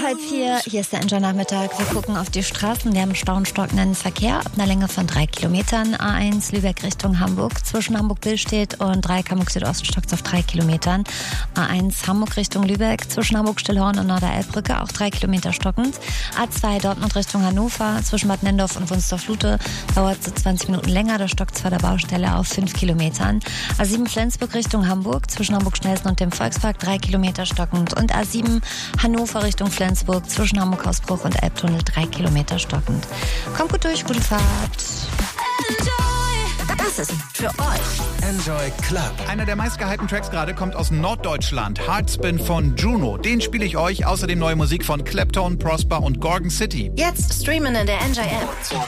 3:30. Hier ist der Enjoy-Nachmittag. Wir gucken auf die Straßen. Wir haben stauenstockenden Verkehr ab einer Länge von 3 Kilometern. A1 Lübeck Richtung Hamburg. Zwischen Hamburg-Billstedt und Dreieck Hamburg Südost stockt auf 3 Kilometern. A1 Hamburg Richtung Lübeck. Zwischen Hamburg-Stillhorn und Norderelbbrücke auch 3 Kilometer stockend. A2 Dortmund Richtung Hannover. Zwischen Bad Nendorf und Wunstorf-Lute dauert es 20 Minuten länger. Da stockt es vor der Baustelle auf 5 Kilometern. A7 Flensburg Richtung Hamburg. Zwischen Hamburg-Schnellsen und dem Volkspark 3 Kilometer stockend. Und A7 Hannover Richtung Flensburg. Zwischen Hamburg-Hausbruch und Elbtunnel 3 Kilometer stockend. Kommt gut durch, gute Fahrt. Das ist für euch Enjoy Club. Einer der meistgehypten Tracks gerade kommt aus Norddeutschland. Heartspin von Juno. Den spiele ich euch. Außerdem neue Musik von Clapton, Prosper und Gorgon City. jetzt streamen in der Enjoy App.